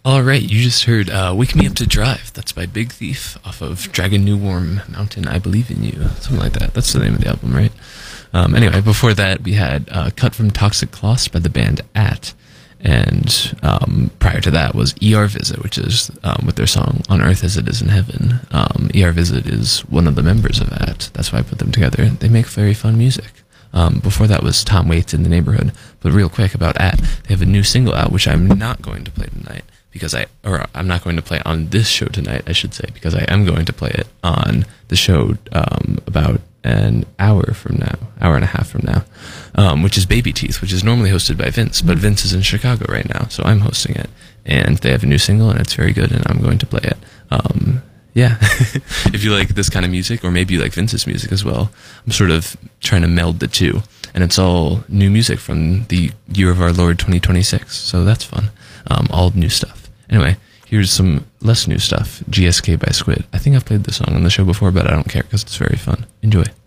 All right, you just heard "Wake Me Up to Drive." That's by Big Thief off of Dragon New Warm Mountain. I Believe in You, something like that. That's the name of the album, right? Anyway, before that, we had "Cut from Toxic Cloths" by the band At, and prior to that was ER Visit, which is with their song "On Earth as It Is in Heaven." ER Visit is one of the members of At. That's why I put them together. They make very fun music. Before that was Tom Waits in the Neighborhood. But real quick about At, they have a new single out, which I'm not going to play tonight. I'm not going to play on this show tonight, I should say, because I am going to play it on the show about an hour and a half from now, which is Baby Teeth, which is normally hosted by Vince, but Vince is in Chicago right now, so I'm hosting it, and they have a new single, and it's very good, and I'm going to play it. Yeah, if you like this kind of music, or maybe you like Vince's music as well, I'm sort of trying to meld the two, and it's all new music from the year of our Lord 2026, so that's fun. All new stuff. Anyway, here's some less new stuff. GSK by Squid. I think I've played this song on the show before, but I don't care because it's very fun. Enjoy.